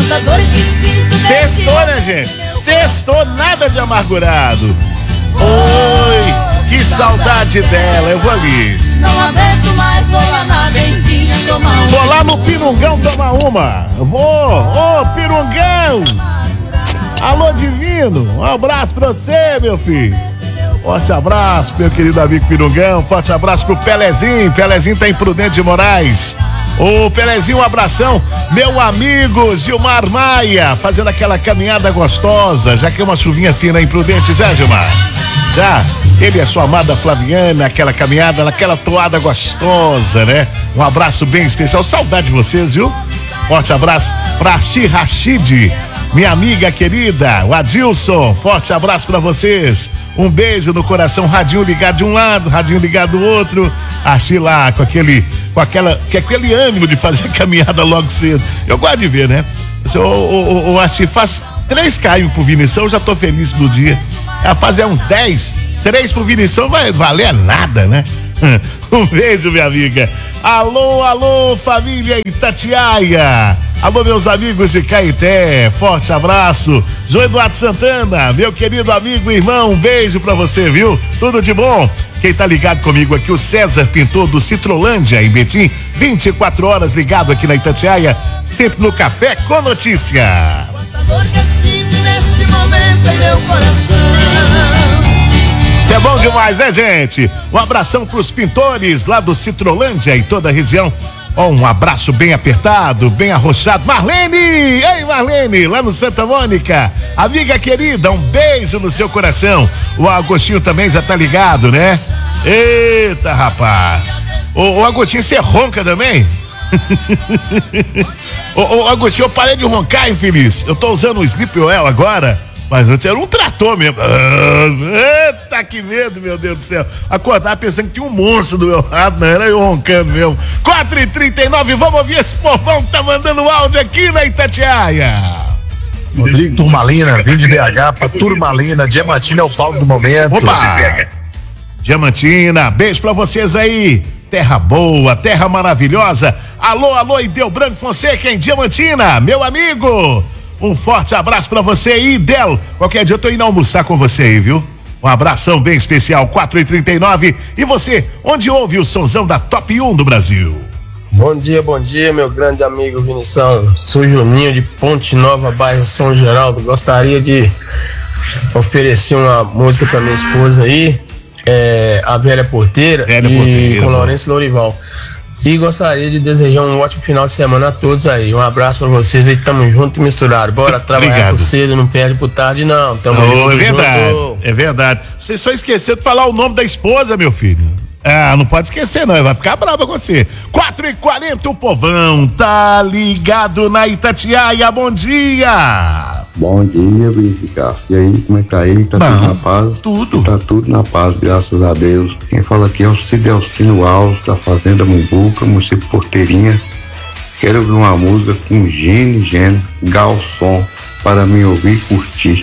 Sextou, né, gente? Sextou, nada de amargurado. Oi, que saudade dela, eu vou ali. Não aguento mais, vou lá na vendinha tomar uma. Vou lá no Pirungão tomar uma. Ô, Pirungão. Alô, Divino, um abraço pra você, meu filho. Forte abraço, meu querido amigo Pirungão. Forte abraço pro Pelezinho. Pelezinho tá em Prudente de Moraes. Ô, Pelezinho, um abração. Meu amigo Gilmar Maia, fazendo aquela caminhada gostosa. Já que é uma chuvinha fina em Prudente, já, Gilmar? Já. Ele e a sua amada Flaviana, aquela caminhada, naquela toada gostosa, né? Um abraço bem especial. Saudade de vocês, viu? Forte abraço pra Rachid, minha amiga querida, o Adilson. Forte abraço pra vocês. Um beijo no coração. Radinho ligado de um lado, radinho ligado do outro. Achei lá com aquele ânimo de fazer a caminhada logo cedo. Eu gosto de ver, né? O Achei faz 3 km pro Vinição, eu já tô feliz no dia. A fazer uns 10, 3 pro Vinição vai valer nada, né? Um beijo, minha amiga. Alô, família Itatiaia. Alô, meus amigos de Caeté. Forte abraço. João Eduardo Santana, meu querido amigo e irmão, um beijo pra você, viu? Tudo de bom? Quem tá ligado comigo aqui, o César Pintor do Citrolândia, em Betim, 24 horas ligado aqui na Itatiaia, sempre no Café com Notícia. Neste momento em meu coração. Isso é bom demais, né, gente? Um abração pros pintores lá do Citrolândia e toda a região. Um abraço bem apertado, bem arrochado. Marlene! Ei, Marlene, lá no Santa Mônica. Amiga querida, um beijo no seu coração. O Agostinho também já tá ligado, né? Eita, rapaz. Ô, Agostinho, você ronca também? Ô, Agostinho, eu parei de roncar, infeliz. Eu tô usando o Sleep Well agora, mas antes era um trator mesmo. Eita, que medo, meu Deus do céu. Acordar pensando que tinha um monstro do meu lado, não era eu roncando mesmo. 4h39, vamos ouvir esse povão que tá mandando áudio aqui na Itatiaia. Rodrigo Turmalina, vim de BH pra Turmalina. Diamantina é o palco do momento. Opa! Diamantina, beijo pra vocês aí. Terra boa, terra maravilhosa. Alô, Idelbranco Fonseca em Diamantina, meu amigo. Um forte abraço pra você aí, Del. Qualquer dia eu tô indo almoçar com você aí, viu? Um abração bem especial, 4h39. E você, onde ouve o sonzão da Top 1 do Brasil? Bom dia, meu grande amigo Vinição. Sou Juninho de Ponte Nova, bairro São Geraldo. Gostaria de oferecer uma música pra minha esposa aí, A Velha Porteira, com Lourenço Lourival. E gostaria de desejar um ótimo final de semana a todos aí. Um abraço pra vocês aí, tamo junto e misturado. Bora trabalhar por cedo, não perde por tarde não. Tamo junto. É verdade, é verdade. Você só esqueceu de falar o nome da esposa, meu filho. Não pode esquecer não, vai ficar brava com você. 4h40, o povão tá ligado na Itatiaia, bom dia. Bom dia, Vinícius. E aí, como é que tá aí? Tá tudo na paz? Tudo. Tá tudo na paz, graças a Deus. Quem fala aqui é o Cidelcino Alves, da Fazenda Mumbuca, município Porteirinha. Quero ouvir uma música com Gene Galson, para me ouvir e curtir.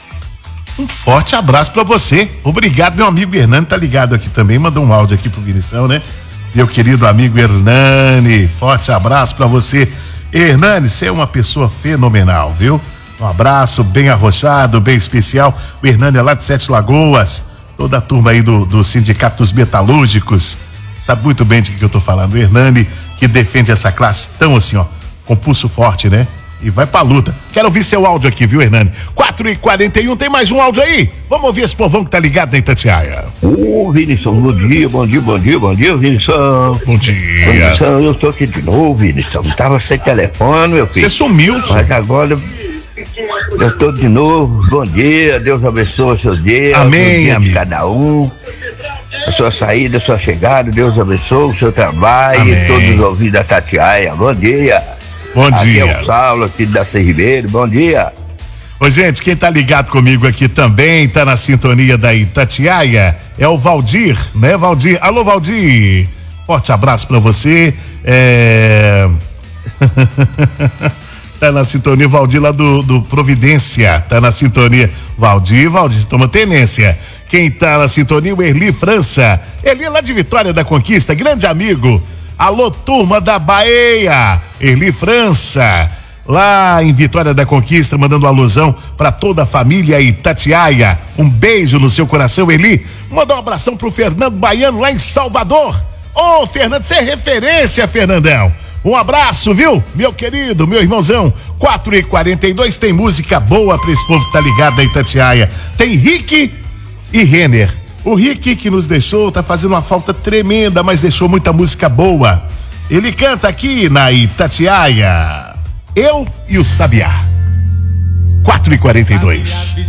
Um forte abraço pra você. Obrigado, meu amigo Hernani, tá ligado aqui também, mandou um áudio aqui pro Vinição, né? Meu querido amigo Hernani, forte abraço pra você. Hernani, você é uma pessoa fenomenal, viu? Um abraço bem arrochado, bem especial. O Hernani é lá de Sete Lagoas, toda a turma aí do Sindicato dos Metalúrgicos, sabe muito bem de que eu tô falando. O Hernani, que defende essa classe tão assim, ó, com pulso forte, né? E vai pra luta. Quero ouvir seu áudio aqui, viu, Hernani? 4h41, tem mais um áudio aí? Vamos ouvir esse povão que tá ligado na Itatiaia. Ô, Vinição, bom dia, Vinição. Bom dia. Vinição, eu tô aqui de novo, Vinição. Tava sem telefone, meu filho. Você sumiu, mas agora eu tô de novo. Bom dia, Deus abençoe o seu dia. Amém, dia amigo. de cada um. A sua saída, a sua chegada, Deus abençoe o seu trabalho. Amém. E todos os ouvidos da Tatiaia. Bom dia. Bom aqui dia. é o Saulo, aqui da Darcy Ribeiro. Bom dia. Ô, gente, quem tá ligado comigo aqui também, tá na sintonia da Itatiaia, é o Valdir, né, Valdir? Alô, Valdir. Forte abraço pra você. Tá na sintonia, Valdir lá do Providência, tá na sintonia. Valdir, toma tenência. Quem tá na sintonia, o Erli França. Erli lá de Vitória da Conquista, grande amigo. Alô, turma da Bahia, Erli França. lá em Vitória da Conquista, mandando alusão para toda a família Itatiaia. Um beijo no seu coração, Eli. Manda um abração pro Fernando Baiano lá em Salvador. Ô, Fernando, você é referência, Fernandão. Um abraço, viu? Meu querido, meu irmãozão. 4h42, tem música boa pra esse povo que tá ligado da Itatiaia. Tem Rick e Renner. O Rick, que nos deixou, tá fazendo uma falta tremenda, mas deixou muita música boa. Ele canta aqui na Itatiaia, Eu e o Sabiá. 4h42.